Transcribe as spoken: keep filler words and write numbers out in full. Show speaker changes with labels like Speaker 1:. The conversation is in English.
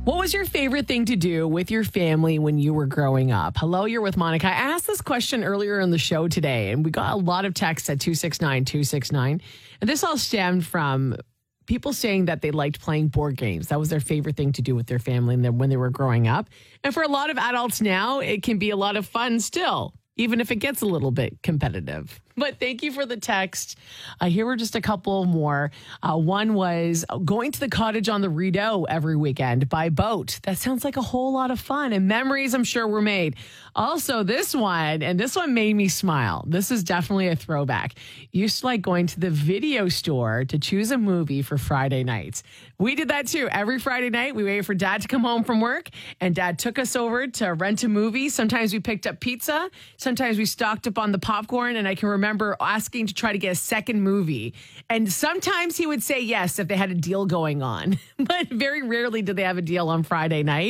Speaker 1: What was your favorite thing to do with your family when you were growing up? Hello, you're with Monica. I asked this question earlier in the show today, and we got a lot of texts at two six nine two six nine. And this all stemmed from people saying that they liked playing board games. That was their favorite thing to do with their family when they were growing up. And for a lot of adults now, it can be a lot of fun still, even if it gets a little bit competitive. But thank you for the text. Uh, here were just a couple more. Uh, one was going to the cottage on the Rideau every weekend by boat. That sounds like a whole lot of fun, and memories I'm sure were made. Also, this one, and this one made me smile. This is definitely a throwback. Used to like going to the video store to choose a movie for Friday nights. We did that too. Every Friday night, we waited for Dad to come home from work, and Dad took us over to rent a movie. Sometimes we picked up pizza. Sometimes we stocked up on the popcorn, and I can remember remember asking to try to get a second movie. And sometimes he would say yes if they had a deal going on. But very rarely did they have a deal on Friday night.